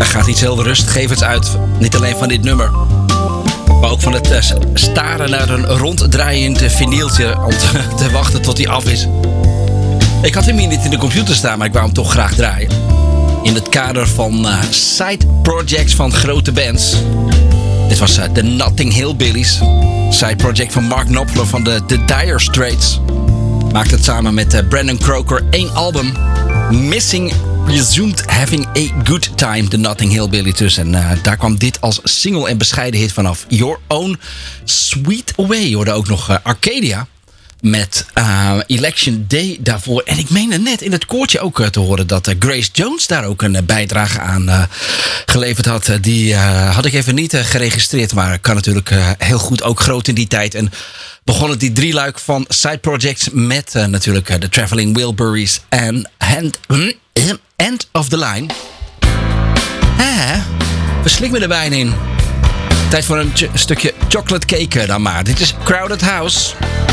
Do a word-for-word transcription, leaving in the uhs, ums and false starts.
gaat iets heel rustgevends uit. Niet alleen van dit nummer, maar ook van het uh, staren naar een ronddraaiend vinyltje om te, te wachten tot hij af is. Ik had hem hier niet in de computer staan, maar ik wou hem toch graag draaien. In het kader van uh, side projects van grote bands. Dit was uh, de Notting Hillbillies. Side project van Mark Knopfler van de The Dire Straits. Maakte het samen met uh, Brandon Croker één album. Missing Resumed Having a Good Time, de Notting Hillbillies dus. En uh, daar kwam dit als single en bescheiden hit vanaf. Your Own Sweet Way. Je hoorde ook nog uh, Arcadia met uh, Election Day daarvoor. En ik meende net in het koortje ook uh, te horen dat uh, Grace Jones daar ook een uh, bijdrage aan uh, geleverd had. Uh, die uh, had ik even niet uh, geregistreerd, maar kan natuurlijk uh, heel goed, ook groot in die tijd. En begon het die drieluik van side projects met uh, natuurlijk uh, de Traveling Wilburys en Hand, mm, End of the Line. Hè? Verslik me er bijna in. Tijd voor een ch- stukje chocolate cake dan maar. Dit is Crowded House.